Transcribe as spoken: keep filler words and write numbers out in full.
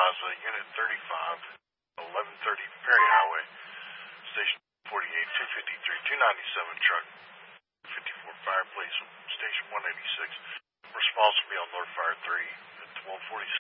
Plaza, Unit thirty-five, eleven thirty Perry Highway, Station forty-eight, two fifty-three, two ninety-seven truck, fifty-four Fireplace, Station one eighty-six. Response will be on North Fire three at twelve forty-six.